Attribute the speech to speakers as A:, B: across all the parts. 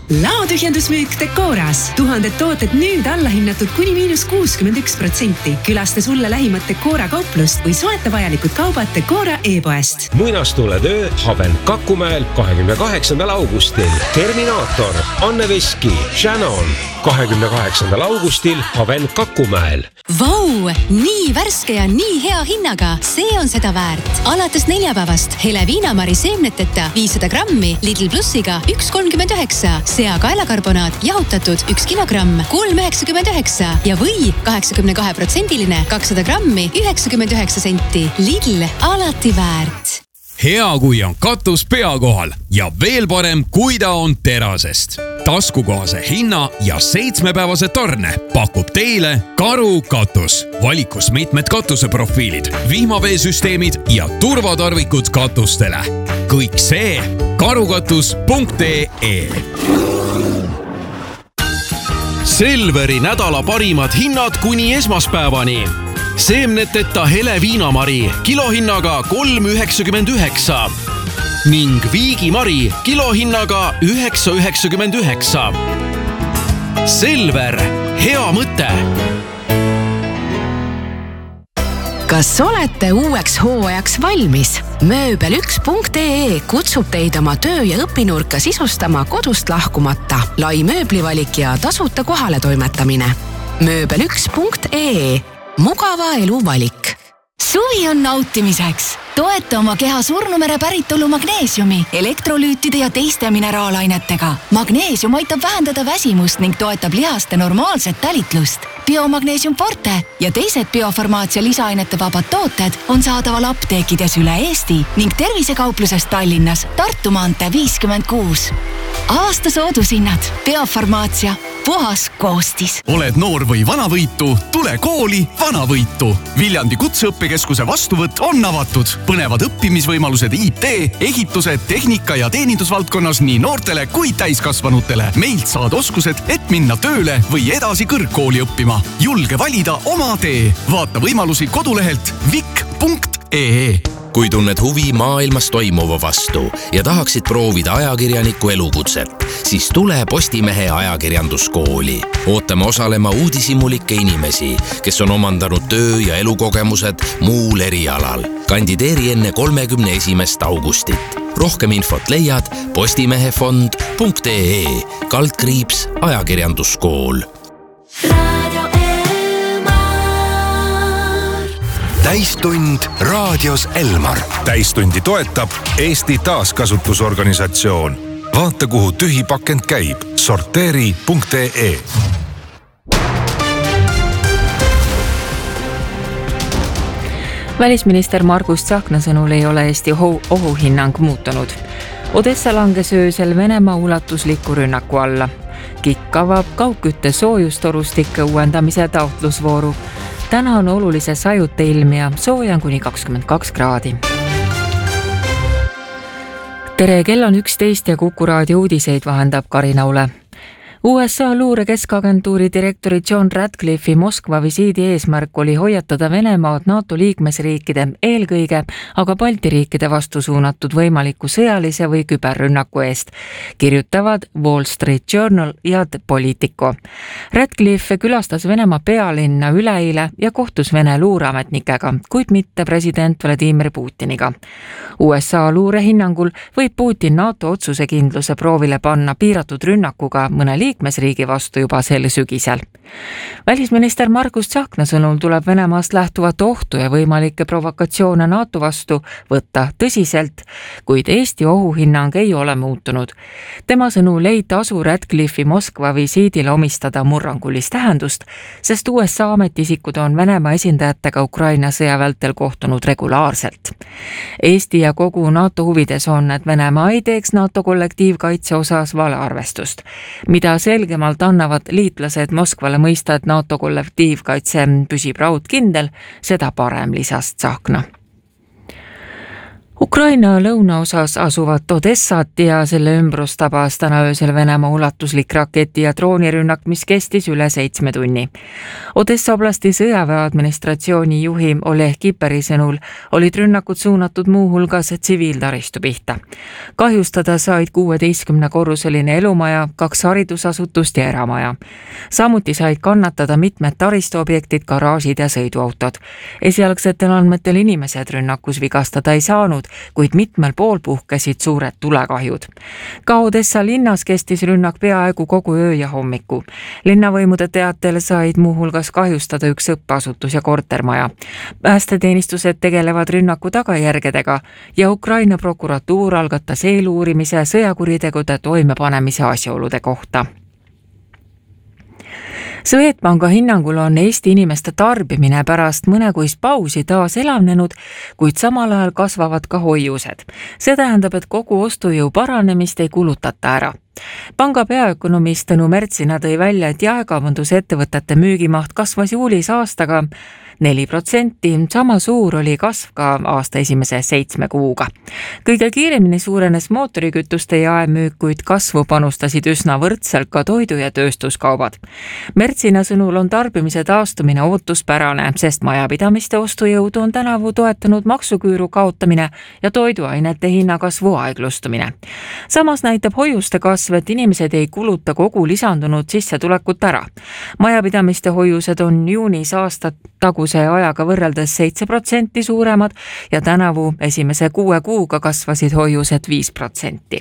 A: Laotühjendusmüük Decoras. 1000 tooted nüüd allahinnatud kuni –61%. Külasta sulle lähimat Decora kauplust või soeta vajalikud kaubad Decora e-poest.
B: Muinastuuletöö Haven Kakumäel 28. augustil. Terminaator, Anne Veski, Shannon 28. augustil Haven Kakumäel.
C: Vau! Nii värske ja nii hea hinnaga. See on seda väärt. Alates neljapäevast hele viinamari seemneteta 500 grammi Lidl Plussiga 1,39. Seakaelakarbonaat jahutatud 1 kilogramm 3,99 ja või 82% 200 grammi 99 senti. Lidl alati väärt.
D: Hea, kui on katus pea kohal ja veel parem, kui ta on terasest. Taskukohase hinna ja 7-päevase tarne pakub teile Karu katus. Valikus mitmed katuseprofiilid, vihmaveesüsteemid ja turvatarvikud katustele. Kõik see karukatus.ee.
E: Selveri nädala parimad hinnad kuni esmaspäevani. Seemneteta hele viinamari kilohinnaga 3,99 ning viigimari kilohinnaga 9,99. Selver, hea mõte!
F: Kas olete uueks hooajaks valmis? Mööbel1.ee kutsub teid oma töö- ja õpinurka sisustama kodust lahkumata. Lai mööblivalik ja tasuta kohale toimetamine. Mööbel1.ee. Mugava elu valik.
C: Suvi on nautimiseks. Toeta oma keha Surnumere päritolu magneesiumi, elektrolüütide ja teiste mineraalainetega. Magneesium aitab vähendada väsimust ning toetab lihaste normaalset talitlust. Biomagneesium Forte ja teised biofarmaatsia lisaainete vabad tooted on saadaval apteekides üle Eesti ning tervisekaupluses Tallinnas Tartu maantee 56. Aasta soodushinnad. Biofarmaatsia. Puhas koostis.
E: Oled noor või vanavõitu? Tule kooli Vanavõitu. Viljandi kutseõppekeskuse vastuvõtt on avatud. Põnevad õppimisvõimalused IT, ehituse, tehnika ja teenindusvaldkonnas nii noortele kui täiskasvanutele. Meilt saad oskused, et minna tööle või edasi kõrgkooli õppima. Julge valida oma tee. Vaata võimalusi kodulehelt vik.ee.
G: Kui tunned huvi maailmas toimuva vastu ja tahaksid proovida ajakirjaniku elukutset, siis tule Postimehe ajakirjanduskooli. Ootame osalema uudishimulikke inimesi, kes on omandanud töö- ja elukogemused muul erialal. Kandideeri enne 31. augustit. Rohkem infot leiad postimehefond.ee / ajakirjanduskool.
H: Täistund raadios Elmar. Täistundi toetab Eesti Taaskasutusorganisatsioon. Vaata, kuhu tühi pakend käib. Sorteeri.ee.
I: Välisminister Margus Tsahkna sõnul ei ole Eesti ohuhinnang muutunud. Odessa langes öösel Venemaa ulatusliku rünnaku alla. KIK avab kaugkütte soojustorustikke uuendamise taotlusvooru. Täna on olulise sajute ilm ja sooja on kuni 22 kraadi. Tere, kell on 11 ja Kuku raadio uudiseid vahendab Karina Ule. USA luurekeskagentuuri direktori John Ratcliffe'i Moskva visiidi eesmärk oli hoiatada Venemaad NATO liikmesriikide, eelkõige aga Balti riikide vastu suunatud võimaliku sõjalise või küberrünnaku eest, kirjutavad Wall Street Journal ja The Politico. Ratcliffe külastas Venemaa pealinna üleeile ja kohtus Vene luureametnikega, kuid mitte president Vladimir Putiniga. USA luure hinnangul võib Putin NATO otsusekindluse proovile panna piiratud rünnakuga mõne liikmesriigi vastu juba sel sügisel. Välisminister Margus Tsahkna sõnul tuleb Venemaast lähtuvat ohtu ja võimalikke provokatsioone NATO vastu võtta tõsiselt, kuid Eesti ohuhinnang ei ole muutunud. Tema sõnul ei tasu Ratcliffe'i Moskva visiidile omistada murrangulist tähendust, sest USA ametisikud on Venemaa esindajatega Ukraina sõja vältel kohtunud regulaarselt. Eesti ja kogu NATO huvides on, et Venemaa ei teeks NATO kollektiivkaitse osas valearvestust. Mida selgemalt annavad liitlased Moskvale mõista, et NATO kollektiivkaitse püsib raudkindel, seda parem, lisas Tsahkna. Ukraina lõunaosas asuvat Odessat ja selle ümbrust tabas täna öösel Venemaa ulatuslik raketi- ja droonirünnak, mis kestis üle 7 tunni. Odessa oblasti sõjaväe administratsiooni juhi Oleg Kiperi sõnul olid rünnakud suunatud muuhulgas tsiviiltaristu pihta. Kahjustada said 16-korruseline elumaja, 2 haridusasutust ja eramaja. Samuti said kannatada mitmed taristuobjektid, garaažid ja sõiduautod. Esialgsetel andmetel inimesed rünnakus vigastada ei saanud, kuid mitmel pool puhkesid suured tulekahjud. Ka Odessa linnas kestis rünnak peaaegu kogu öö ja hommiku. Linnavõimude teatel said muuhulgas kahjustada 1 õppeasutus ja kortermaja. Päästeteenistused tegelevad rünnaku tagajärgedega ja Ukraina prokuratuur algatas eeluurimise sõjakuritegude toimepanemise asjaolude kohta. Swedbanka hinnangul on Eesti inimeste tarbimine pärast mõnekuist pausi taas elavnenud, kuid samal ajal kasvavad ka hoiused. See tähendab, et kogu ostujõu paranemist ei kulutata ära. Panga peaökonomist Tõnu Mertsina tõi välja, et jaekaubandusettevõtete müügimaht kasvas juulis aastaga 4%, sama suur oli kasv ka aasta esimese 7 kuuga. Kõige kiiremini suurenes mootorikütuste jaemüük, kuid kasvu panustasid üsna võrdselt ka toidu- ja tööstuskaubad. Mertsina sõnul on tarbimise taastumine ootuspärane, sest majapidamiste ostujõudu on tänavu toetanud maksuküüru kaotamine ja toiduainete hinnakasvu aeglustumine. Samas näitab hoiuste kasv, et inimesed ei kuluta kogu lisandunud sissetulekut ära. Majapidamiste hoiused on juunis aastat taguse ajaga võrreldes 7% suuremad ja tänavu esimese 6 kuuga kasvasid hoiused 5%.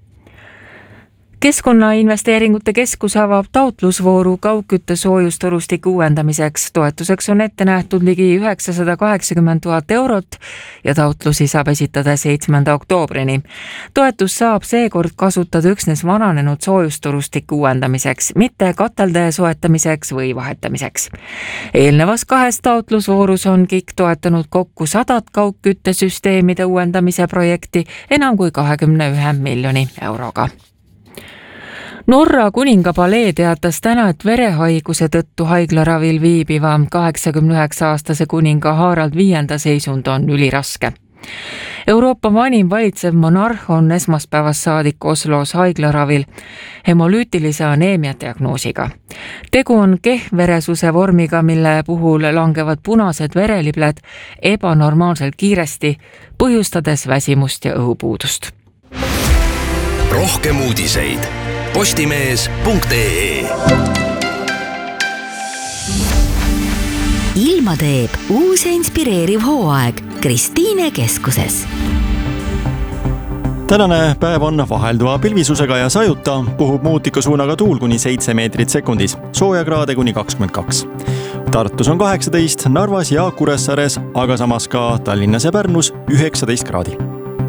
I: Keskkonnainvesteeringute keskus avab taotlusvooru kaugkütte soojustorustiku uuendamiseks. Toetuseks on ette nähtud ligi 980 000 eurot ja taotlusi saab esitada 7. oktoobrini. Toetus saab seekord kasutada üksnes vananenud soojustorustiku uuendamiseks, mitte katelde soetamiseks või vahetamiseks. Eelnevas 2 taotlusvoorus on KIK toetanud kokku 100 kaugküttesüsteemide uuendamise projekti enam kui 21 miljoni euroga. Norra kuningapalee teatas täna, et verehaiguse tõttu haiglaravil viibiva 89-aastase kuninga Harald V seisund on üliraske. Euroopa vanim valitsev monarh on esmaspäevast saadik Oslos haiglaravil hemolüütilise aneemia diagnoosiga. Tegu on kehveresuse vormiga, mille puhul langevad punased verelibled ebanormaalselt kiiresti, põhjustades väsimust ja õhupuudust.
G: Rohkem uudiseid postimees.ee.
J: Ilma teeb uus ja inspireeriv hooaeg Kristiine keskuses.
K: Tänane päev on vahelduva pilvisusega ja sajuta, puhub muutika suunaga tuul kuni 7 meetrit sekundis, soojakraade kuni 22. Tartus on 18, Narvas ja Kuressaares, aga samas ka Tallinnas ja Pärnus 19 kraadi.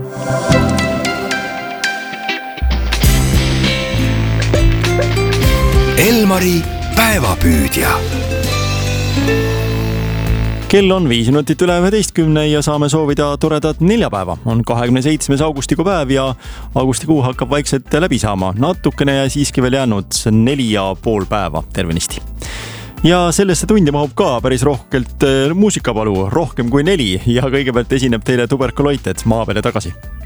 H: Elmari päevapüüdja.
K: Kell on 5 minutit üle 11 ja saame soovida toredat neljapäeva. On 27. augustikuu päev ja augustikuu hakkab vaikselt läbi saama. Natukene ja siiski veel jäänud 4,5 päeva tervenisti. Ja sellesse tundi mahub ka päris rohkelt muusikapalu, rohkem kui 4 ja kõigepealt esineb teile Tuberkuloited maa peale tagasi.